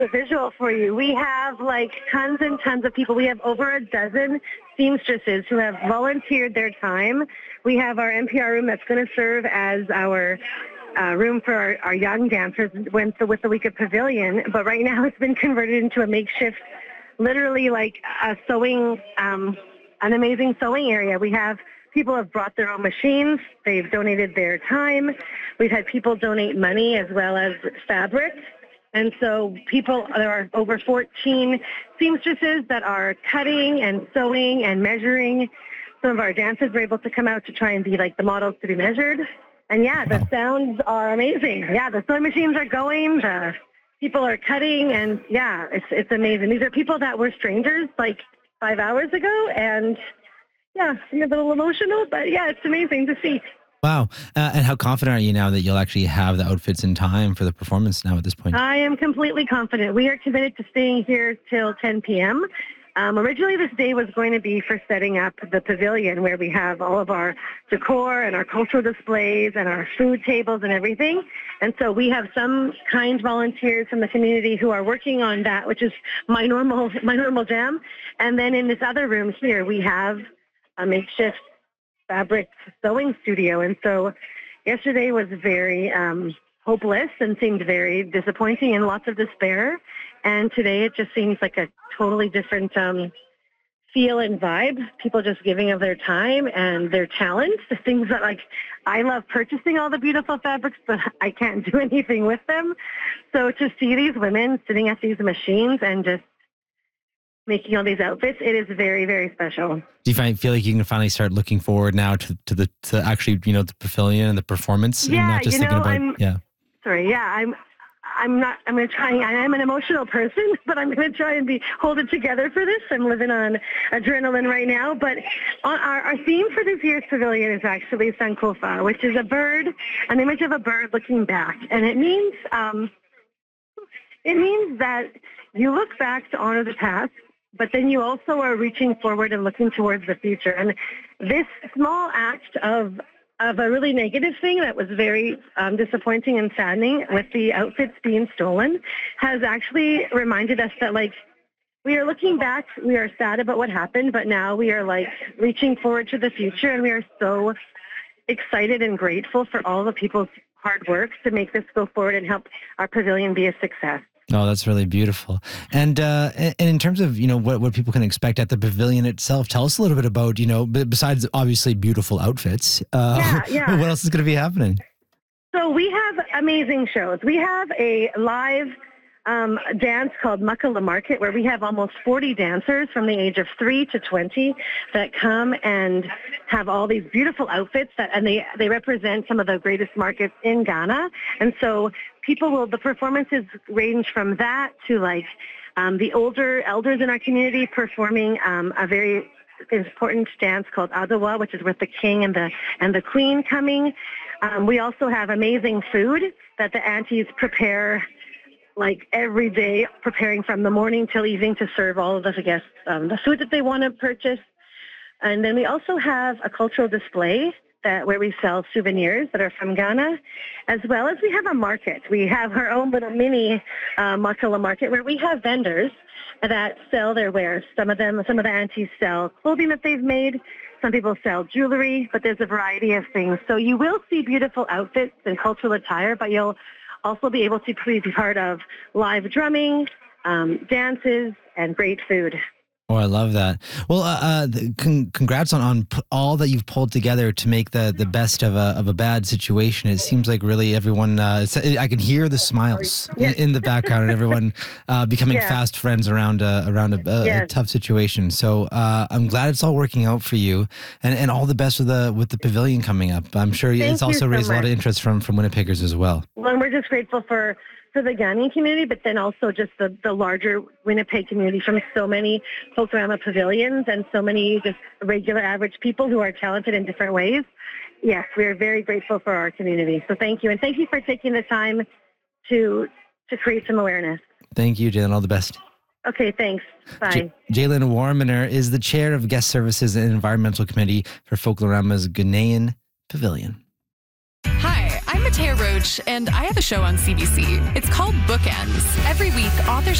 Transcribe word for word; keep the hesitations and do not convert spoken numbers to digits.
the visual for you. We have like tons and tons of people. We have over a dozen seamstresses who have volunteered their time. We have our N P R room that's going to serve as our uh, room for our, our young dancers with the, with the Week of Pavilion. But right now it's been converted into a makeshift, literally like a sewing, um, an amazing sewing area. We have people have brought their own machines. They've donated their time. We've had people donate money as well as fabric. And so people, there are over fourteen seamstresses that are cutting and sewing and measuring. Some of our dancers were able to come out to try and be like the models to be measured. And yeah, the sounds are amazing. Yeah, the sewing machines are going, the people are cutting, and yeah, it's it's amazing. These are people that were strangers like five hours ago, and yeah, I'm a little emotional, but yeah, it's amazing to see. Wow. Uh, and how confident are you now that you'll actually have the outfits in time for the performance now at this point? I am completely confident. We are committed to staying here till ten p.m. Um, originally, this day was going to be for setting up the pavilion where we have all of our decor and our cultural displays and our food tables and everything. And so we have some kind volunteers from the community who are working on that, which is my normal my normal jam. And then in this other room here, we have a makeshift fabric sewing studio. And so yesterday was very um, hopeless and seemed very disappointing and lots of despair. And today it just seems like a totally different um, feel and vibe. People just giving of their time and their talents, the things that like I love purchasing all the beautiful fabrics, but I can't do anything with them. So to see these women sitting at these machines and just making all these outfits, it is very, very special. Do you find, feel like you can finally start looking forward now to, to the to actually, you know, the pavilion and the performance? Yeah, and not just you know, thinking about, I'm, yeah. Sorry, yeah, I'm I'm not, I'm going to try, I am an emotional person, but I'm going to try and be, hold it together for this. I'm living on adrenaline right now, but on our, our theme for this year's pavilion is actually Sankofa, which is a bird, an image of a bird looking back. And it means, um, it means that you look back to honor the past, but then you also are reaching forward and looking towards the future. And this small act of of a really negative thing that was very um, disappointing and saddening with the outfits being stolen has actually reminded us that, like, we are looking back, we are sad about what happened, but now we are, like, reaching forward to the future, and we are so excited and grateful for all the people's hard work to make this go forward and help our pavilion be a success. Oh, that's really beautiful. And uh, and in terms of, you know, what, what people can expect at the pavilion itself, tell us a little bit about, you know, besides obviously beautiful outfits, uh, yeah, yeah. what else is going to be happening? So we have amazing shows. We have a live um, dance called Makala Market, where we have almost forty dancers from the age of three to twenty that come and have all these beautiful outfits that, and they, they represent some of the greatest markets in Ghana. And so people will, the performances range from that to like um, the older elders in our community performing um, a very important dance called Adawa, which is with the king and the and the queen coming. Um, we also have amazing food that the aunties prepare like every day, preparing from the morning till evening to serve all of the guests um, the food that they want to purchase. And then we also have a cultural display that where we sell souvenirs that are from Ghana, as well as we have a market. We have our own little mini uh, Makala market where we have vendors that sell their wares. Some of them, some of the aunties sell clothing that they've made. Some people sell jewelry, but there's a variety of things. So you will see beautiful outfits and cultural attire, but you'll also be able to be part of live drumming, um, dances, and great food. Oh, I love that. Well, uh, uh, con- congrats on, on p- all that you've pulled together to make the, the best of a of a bad situation. It seems like really everyone, uh, I can hear the smiles in, in the background and everyone uh, becoming yeah. fast friends around a, around a, a, yes. a tough situation. So uh, I'm glad it's all working out for you, and, and all the best with the with the pavilion coming up. I'm sure Thank it's also so raised much. a lot of interest from, from Winnipeggers as well. Well, and we're just grateful for for the Ghanaian community, but then also just the, the larger Winnipeg community from so many Folklorama pavilions and so many just regular average people who are talented in different ways. Yes, we are very grateful for our community. So thank you. And thank you for taking the time to to create some awareness. Thank you, Jalen. All the best. Okay, thanks. Bye. J- Jalen Warmener is the chair of Guest Services and Environmental Committee for Folklorama's Ghanaian Pavilion. Hi, I'm Matea Roach, and I have a show on C B C. It's called Bookends. Every week, authors